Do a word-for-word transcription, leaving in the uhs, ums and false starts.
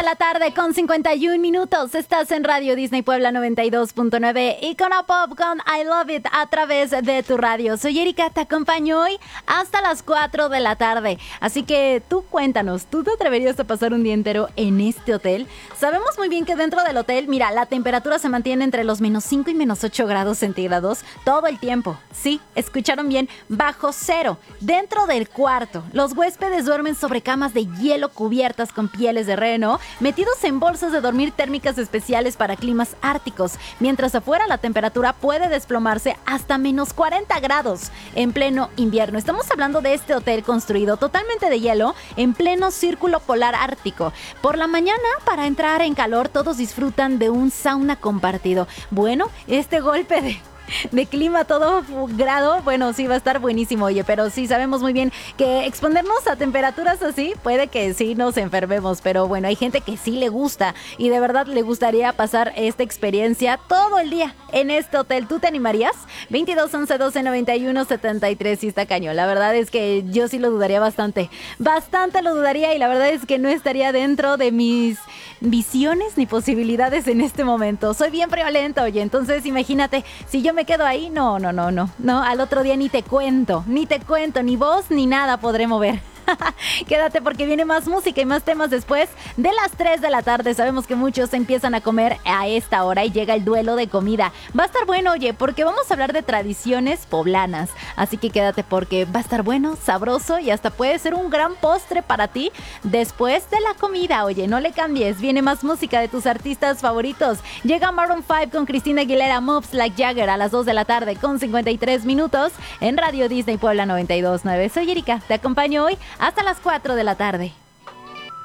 de la tarde con cincuenta y un minutos. Estás en Radio Disney Puebla noventa y dos punto nueve y con a Pop con I Love It a través de tu radio. Soy Erika, te acompaño hoy hasta las cuatro de la tarde. Así que tú cuéntanos, ¿tú te atreverías a pasar un día entero en este hotel? Sabemos muy bien que dentro del hotel, mira, la temperatura se mantiene entre los menos cinco y menos ocho grados centígrados todo el tiempo. Sí, escucharon bien, bajo cero. Dentro del cuarto, los huéspedes duermen sobre camas de hielo cubiertas con pieles de reno, metidos en bolsas de dormir térmicas especiales para climas árticos, mientras afuera la temperatura puede desplomarse hasta menos cuarenta grados en pleno invierno. Estamos hablando de este hotel construido totalmente de hielo en pleno círculo polar ártico. Por la mañana, para entrar en calor, todos disfrutan de un sauna compartido. Bueno, este golpe de... de clima todo grado, bueno, sí va a estar buenísimo, oye, pero sí sabemos muy bien que exponernos a temperaturas así puede que sí nos enfermemos, pero bueno, hay gente que sí le gusta y de verdad le gustaría pasar esta experiencia todo el día en este hotel. ¿Tú te animarías? veintidós, once, doce, noventa y uno, setenta y tres, sí está cañón. La verdad es que yo sí lo dudaría bastante, bastante lo dudaría y la verdad es que no estaría dentro de mis visiones ni posibilidades en este momento. Soy bien friolenta, oye, entonces imagínate, si yo me quedo ahí, no, no, no, no, no, al otro día ni te cuento, ni te cuento, ni voz ni nada podré mover. Quédate porque viene más música y más temas después de las tres de la tarde. Sabemos que muchos empiezan a comer a esta hora y llega el duelo de comida. Va a estar bueno, oye, porque vamos a hablar de tradiciones poblanas. Así que quédate porque va a estar bueno, sabroso y hasta puede ser un gran postre para ti después de la comida. Oye, no le cambies, viene más música de tus artistas favoritos. Llega Maroon cinco con Cristina Aguilera, Moves Like Jagger a las dos de la tarde con cincuenta y tres minutos en Radio Disney Puebla noventa y dos punto nueve. Soy Erika, te acompaño hoy hasta las cuatro de la tarde.